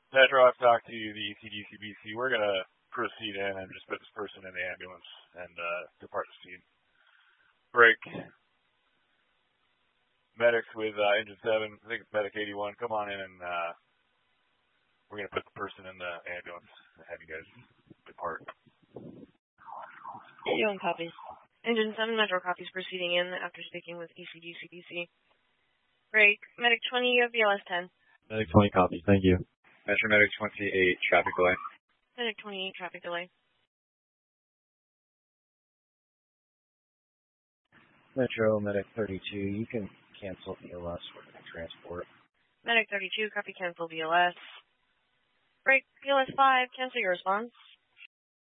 Metro, I've talked to the ECDCBC. We're going to proceed in and just put this person in the ambulance and depart the scene. Break. Medics with engine 7, I think it's medic 81, come on in and we're going to put the person in the ambulance and have you guys depart. 81 copies. Engine 7 Metro copies proceeding in after speaking with ECDCBC. Break. Medic 20, you have BLS 10. Medic 20 copies, thank you. Metro Medic 28, traffic delay. Medic 28, traffic delay. Metro Medic 32, you can cancel BLS for the transport. Medic 32, copy cancel BLS. Break. BLS 5, cancel your response.